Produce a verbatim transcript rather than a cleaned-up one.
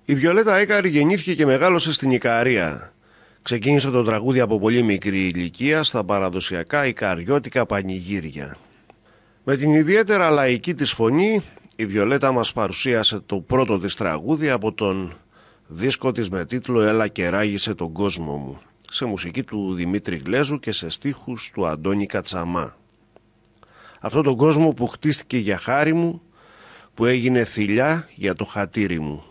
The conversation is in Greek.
Η Βιολέτα Ίκαρη γεννήθηκε και μεγάλωσε στην Ικαρία. Ξεκίνησε το τραγούδι από πολύ μικρή ηλικία στα παραδοσιακά ικαριώτικα πανηγύρια. Με την ιδιαίτερα λαϊκή της φωνή, η Βιολέτα μας παρουσίασε το πρώτο της τραγούδι από τον δίσκο της με τίτλο «Έλα και ράγισε τον κόσμο μου», σε μουσική του Δημήτρη Γλέζου και σε στίχους του Αντώνη Κατσαμά. Αυτό τον κόσμο που χτίστηκε για χάρη μου, που έγινε θηλιά για το χατήρι μου.